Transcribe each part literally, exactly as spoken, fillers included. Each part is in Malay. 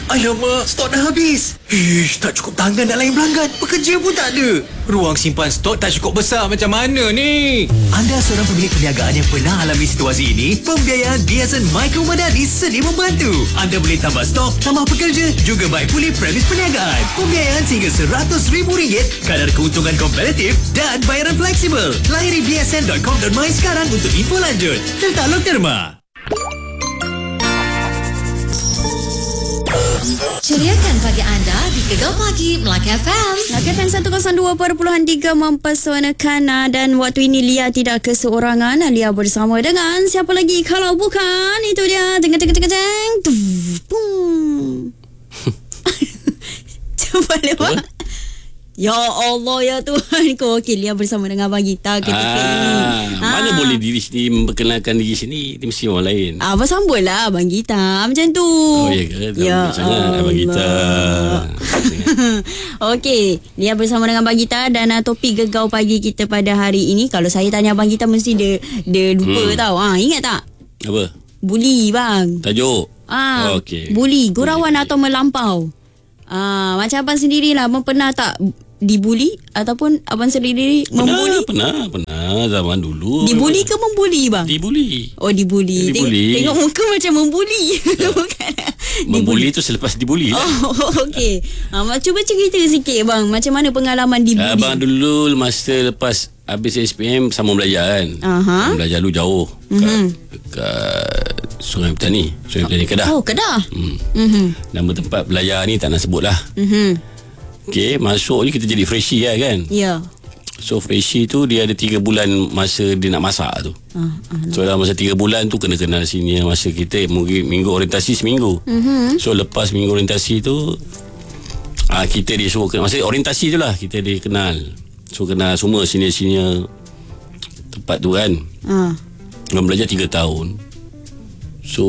Alamak, stok dah habis. Ish, tak cukup tangan nak layan pelanggan. Pekerja pun tak ada. Ruang simpan stok tak cukup besar, macam mana ni? Anda seorang pemilik perniagaan yang pernah alami situasi ini? Pembiayaan B S N Micro Madani sedia membantu. Anda boleh tambah stok, tambah pekerja, juga baik pulih premis perniagaan. Pembiayaan sehingga seratus ribu ringgit, kadar keuntungan kompetitif dan bayaran fleksibel. Layari b s n dot com dot my sekarang untuk info lanjut. Tertakluk terma. Ceriakan pagi anda di Gegar Pagi Melaka F M. Melaka F M seratus dua perpuluhan tiga mempesona dan waktu ini Lia tidak keseorangan. Lia bersama dengan siapa lagi kalau bukan itu dia. Tengah tengah tengah tengah. Cuba lewat. Ya Allah ya Tuhan ku. Okey, Lia bersama dengan Abang Gita ketika ah, ini. Mana ah. boleh diri sendiri memperkenalkan diri sendiri, dia mesti orang lain. Ah, Abang sambut lah Abang Gita macam tu. Oh ya ke? Ya sangat Abang Gita. Okey, Lia bersama dengan Abang Gita dan uh, topik Gegar Pagi kita pada hari ini. Kalau saya tanya Abang Gita mesti dia dia lupa hmm. tau. Ah, ingat tak? Apa? Buli bang. Tajuk. Ah, oh, okey. Buli, gurauan atau melampau. Ah, macam abang sendirilah, abang pernah tak dibuli ataupun abang sendiri membuli? Pernah, pernah, pernah zaman dulu. Dibuli ke membuli bang? Dibuli. Oh, dibuli. Dibuli. Tengok, tengok muka macam membuli. Bukan. Membuli tu selepas dibuli lah. Oh, okey. Ah, cuba cerita sikit bang, macam mana pengalaman dibuli? Abang dulu masa lepas habis S P M sama belajar kan. Aha. Belajar dulu jauh. Mm-hmm. Kat, kat Sungai Petani. Sungai Petani Kedah. Oh, Kedah. Hmm. Mhm. Nama tempat belajar ni tak nak sebut lah. Mhm. Okay, masuk ni kita jadi freshie lah kan. Ya. So freshie tu dia ada tiga bulan masa dia nak masak tu. Ah, ah, So dalam masa tiga bulan tu kena kenal senior. Masa kita mungkin minggu orientasi seminggu. Mm-hmm. So lepas minggu orientasi tu ah, kita disuruh kenal. Masa orientasi tu lah kita dia kenal. So kenal semua senior-senior tempat tu kan. Ah. Orang belajar tiga tahun. So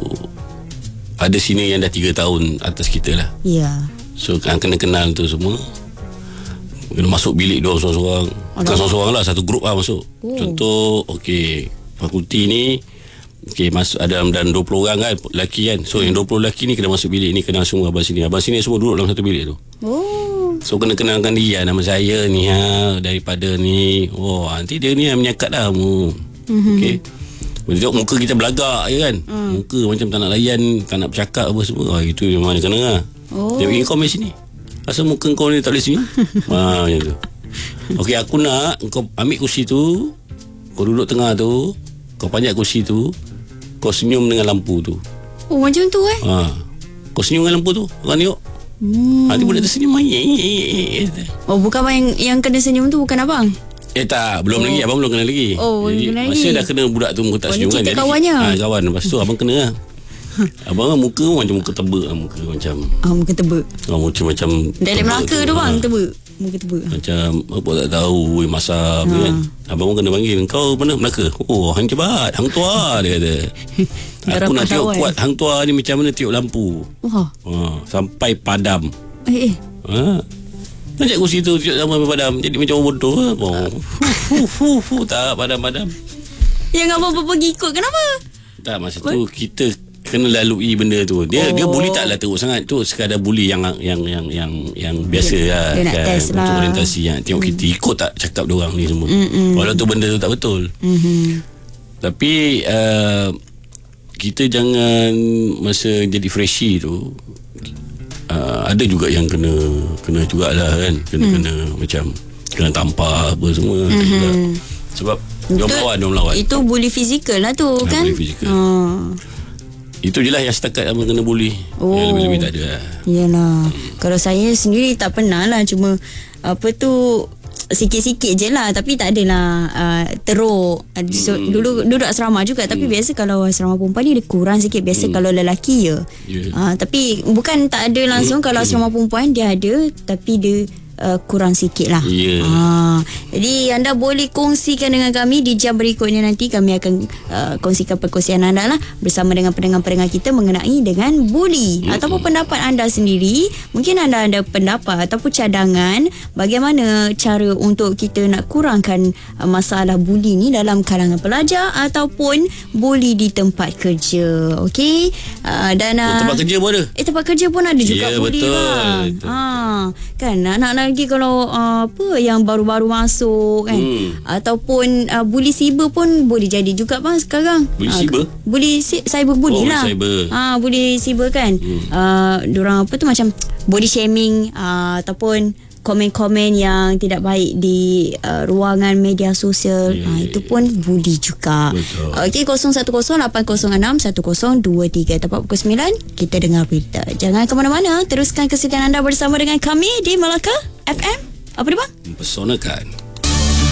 ada senior yang dah tiga tahun atas kita lah. Ya. So kan kena kenal tu semua. Kena masuk bilik dia seorang-seorang. Bukan seorang-seorang lah, satu grup lah masuk. Oh. Contoh, okey, fakulti ni okey, masuk ada dalam dua puluh orang kan, lelaki kan. So yang dua puluh lelaki ni kena masuk bilik ni, kenal semua abang sini. Abang sini semua duduk dalam satu bilik tu. Oh. So kena kenalkan dia, nama saya ni ha, daripada ni. Oh, nanti dia ni yang menyakat lah. Mm-hmm. Okey. Tengok muka kita belagak je kan. Mm. Muka macam tak nak layan, tak nak bercakap apa semua. Ah, itu memang dia kena lah. Oh. Dia pergi kau main sini. Asal muka kau ni tak boleh senyum. Haa, macam tu. Okey, aku nak kau ambil kursi tu, kau duduk tengah tu, kau panjat kursi tu, kau senyum dengan lampu tu. Oh, macam tu eh? Haa. Kau senyum dengan lampu tu, orang tengok. Hmm. Nanti budak tersenyum. Oh, bukan abang yang, yang kena senyum tu, bukan abang? Eh tak, belum oh. lagi. Abang belum kena lagi. Oh, jadi, kena masa lagi. dah kena budak tu muka tak oh, senyum kan. Jadi kawannya. Ha, kawan. Lepas tu abang kena lah. Abang kan muka macam muka tebak lah. Muka macam Ah, muka tebak. Ah, macam macam Dalam Melaka tu bang, tebak. Muka tebak. Macam apa tak tahu, masa ha. kan. Abang pun kena panggil, kau mana Melaka? Oh, hang cebat, hang tua dia kata. Aku nak tengok kuat hang tua ni macam mana tiup lampu. Wah. Ha, sampai padam. Eh eh. Ha. Najak kursi tu tiup sampai padam. Jadi macam orang bodoh lah. Oh. Fu fu fu tak padam-padam. Yang abang pergi ikut kenapa? Tak, masa tu kita kena lalui benda tu. Dia oh. dia bully taklah teruk sangat. Tu sekadar bully yang yang yang yang yang biasa dia, lah. Dia nak kan, test lah. untuk orientasi yang tengok mm. kita ikut tak cakap dia orang ni semua. Mm-mm. Walaupun benda tu tak betul. Mm-hmm. Tapi uh, kita jangan masa jadi freshie tu uh, ada juga yang kena kena jugalah kan. Kena mm. kena macam kena tampar apa semua. Mm-hmm. Juga. Sebab dia melawan, dia melawan. Itu bully fizikal lah tu ha, kan. Bully fizikal. Oh. Itu je lah yang setakat abang kena bully. Oh. Yang lebih-lebih tak ada lah. Yalah. Hmm. Kalau saya sendiri tak pernah lah. Cuma apa tu, sikit-sikit je lah. Tapi tak adalah uh, teruk. So, hmm. Dulu duduk asrama juga. Tapi hmm. biasa kalau asrama perempuan ni dia kurang sikit. Biasa hmm. kalau lelaki je. Yeah. Uh, tapi bukan tak ada langsung. Hmm. Kalau asrama perempuan dia ada. Tapi dia uh, kurang sikit lah. Ya. Ha, jadi anda boleh kongsikan dengan kami di jam berikutnya nanti. Kami akan uh, kongsikan perkongsian anda lah bersama dengan pendengar-pendengar kita mengenai dengan buli mm-hmm. ataupun pendapat anda sendiri. Mungkin anda ada pendapat ataupun cadangan bagaimana cara untuk kita nak kurangkan uh, masalah buli ni dalam kalangan pelajar ataupun buli di tempat kerja. Okey. Uh, dan uh, oh, tempat kerja pun ada. Eh tempat kerja pun ada juga ya, buli betul, bang. betul. Ha, kan anak lagi kalau uh, apa yang baru-baru masuk kan Hmm. ataupun uh, buli siber pun boleh jadi juga bang sekarang. Buli Ah, siber? Buli si, cyberbully Oh, lah. cyber. Ah, buli siber kan. Hmm. Uh, diorang apa tu macam body shaming uh, ataupun komen-komen yang tidak baik di uh, ruangan media sosial. Yeah, uh, itu pun buli juga. Betul. Okey, kosong satu kosong lapan kosong enam satu kosong dua tiga. Tepat pukul sembilan kita dengar berita. Jangan ke mana-mana. Teruskan kesediaan anda bersama dengan kami di Melaka F M. Apa dia bang? Mempesonakan.